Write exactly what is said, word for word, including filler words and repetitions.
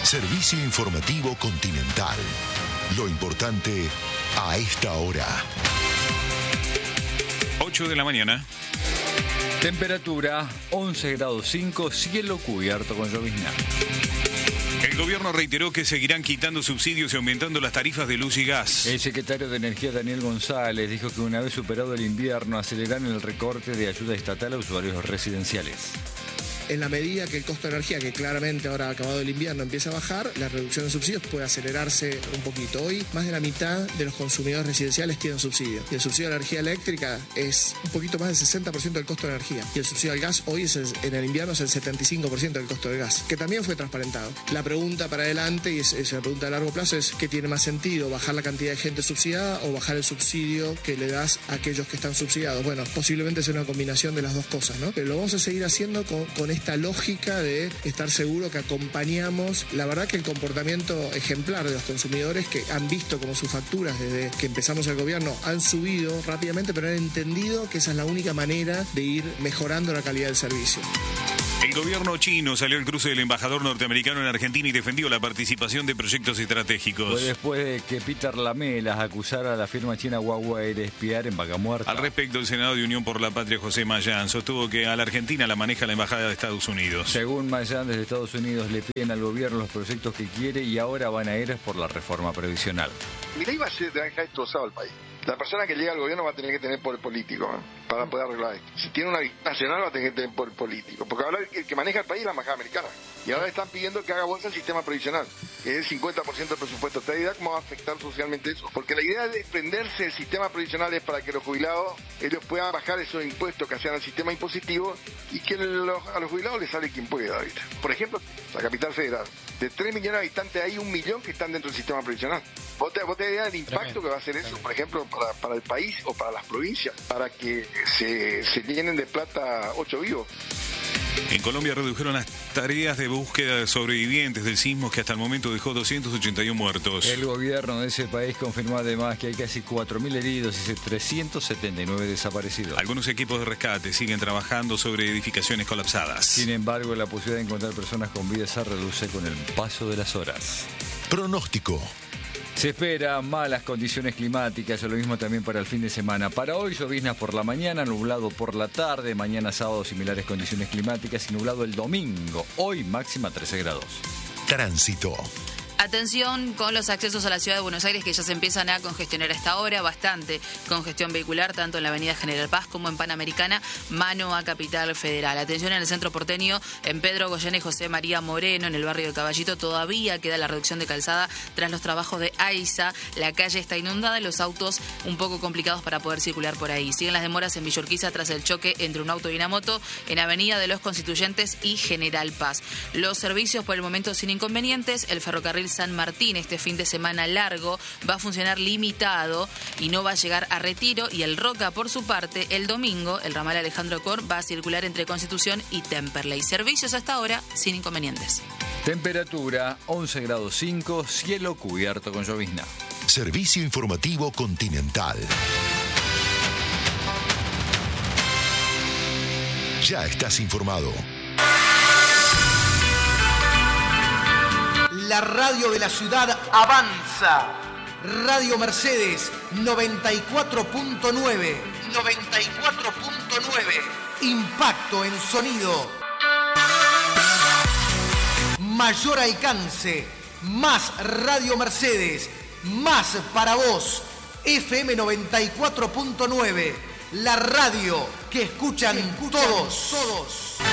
Servicio informativo Continental. Lo importante a esta hora. ocho de la mañana. Temperatura once grados cinco, cielo cubierto con llovizna. El gobierno reiteró que seguirán quitando subsidios y aumentando las tarifas de luz y gas. El secretario de Energía, Daniel González, dijo que una vez superado el invierno acelerarán el recorte de ayuda estatal a usuarios residenciales. En la medida que el costo de energía, que claramente ahora acabado el invierno, empieza a bajar, la reducción de subsidios puede acelerarse un poquito. Hoy, más de la mitad de los consumidores residenciales tienen subsidio. Y el subsidio de energía eléctrica es un poquito más del sesenta por ciento del costo de energía. Y el subsidio al gas hoy es el, en el invierno es el setenta y cinco por ciento del costo del gas, que también fue transparentado. La pregunta para adelante, y es, es una pregunta de largo plazo, es ¿qué tiene más sentido? ¿Bajar la cantidad de gente subsidiada o bajar el subsidio que le das a aquellos que están subsidiados? Bueno, posiblemente sea una combinación de las dos cosas, ¿no? Pero lo vamos a seguir haciendo con, con esta lógica de estar seguro que acompañamos. La verdad que el comportamiento ejemplar de los consumidores, que han visto como sus facturas desde que empezamos el gobierno han subido rápidamente, pero han entendido que esa es la única manera de ir mejorando la calidad del servicio. El gobierno chino salió al cruce del embajador norteamericano en Argentina y defendió la participación de proyectos estratégicos. Fue después de que Peter Lamelas acusara a la firma china Huawei de espiar en Vaca Muerta. Al respecto, el Senado de Unión por la Patria, José Mayán, sostuvo que a la Argentina la maneja la Embajada de Estados Unidos. Según Mayán, desde Estados Unidos le piden al gobierno los proyectos que quiere y ahora van a ir por la reforma previsional. Milei va a ser, te va a dejar destrozado el país. La persona que llega al gobierno va a tener que tener poder político, ¿eh? Para poder arreglar esto. Si tiene una visión nacional va a tener que tener poder político. Porque ahora el que maneja el país es la embajada americana. Y ahora están pidiendo que haga bolsa el sistema previsional, que es el cincuenta por ciento del presupuesto. ¿Te da idea cómo va a afectar socialmente eso? Porque la idea de desprenderse del sistema previsional es para que los jubilados, ellos puedan bajar esos impuestos que hacían al sistema impositivo y que los, a los jubilados les sale quien pueda, ¿viste? Por ejemplo, la capital federal. De tres millones de habitantes hay un millón que están dentro del sistema previsional. ¿Vos te, vos te das idea del impacto Tremendo. que va a hacer eso, por ejemplo, para, para el país o para las provincias, para que se, se llenen de plata ocho vivos? En Colombia redujeron las tareas de búsqueda de sobrevivientes del sismo que hasta el momento dejó doscientos ochenta y uno muertos. El gobierno de ese país confirmó además que hay casi cuatro mil heridos y trescientos setenta y nueve desaparecidos. Algunos equipos de rescate siguen trabajando sobre edificaciones colapsadas. Sin embargo, la posibilidad de encontrar personas con vida se reduce con el paso de las horas. Pronóstico. Se esperan malas condiciones climáticas, o lo mismo también para el fin de semana. Para hoy, lloviznas por la mañana, nublado por la tarde, mañana sábado similares condiciones climáticas y nublado el domingo. Hoy máxima trece grados. Tránsito. Atención con los accesos a la ciudad de Buenos Aires, que ya se empiezan a congestionar a esta hora, bastante congestión vehicular, tanto en la avenida General Paz como en Panamericana, mano a Capital Federal. Atención en el centro porteño, en Pedro Goyena y José María Moreno, en el barrio de Caballito, todavía queda la reducción de calzada tras los trabajos de AISA. La calle está inundada y los autos un poco complicados para poder circular por ahí. Siguen las demoras en Villa Urquiza tras el choque entre un auto y una moto en Avenida de los Constituyentes y General Paz. Los servicios por el momento sin inconvenientes. El ferrocarril San Martín este fin de semana largo va a funcionar limitado y no va a llegar a Retiro, y el Roca por su parte el domingo el ramal Alejandro Cor va a circular entre Constitución y Temperley. Servicios hasta ahora sin inconvenientes. Temperatura once grados cinco, cielo cubierto con llovizna. Servicio informativo Continental. Ya estás informado. La radio de la ciudad avanza. Radio Mercedes noventa y cuatro punto nueve. noventa y cuatro punto nueve. Impacto en sonido. Mayor alcance. Más Radio Mercedes. Más para vos. F M noventa y cuatro punto nueve. La radio que escuchan, que escuchan todos. todos.